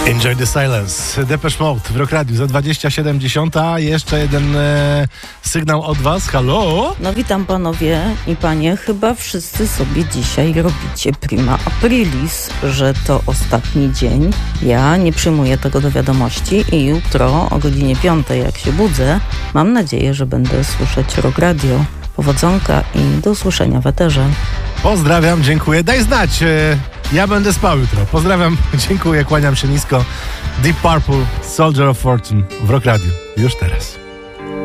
Enjoy the silence. Depeche Mode w Rock Radiu za 27:10. Jeszcze jeden sygnał od was. Halo? No witam panowie i panie. Chyba wszyscy sobie dzisiaj robicie prima aprilis, że to ostatni dzień. Ja nie przyjmuję tego do wiadomości i jutro o godzinie 5, jak się budzę, mam nadzieję, że będę słyszeć Rock Radio. Powodzonka i do usłyszenia w eterze. Pozdrawiam, dziękuję. Daj znać. Ja będę spał jutro. Pozdrawiam, dziękuję, kłaniam się nisko. Deep Purple, Soldier of Fortune w Rock Radiu. Już teraz.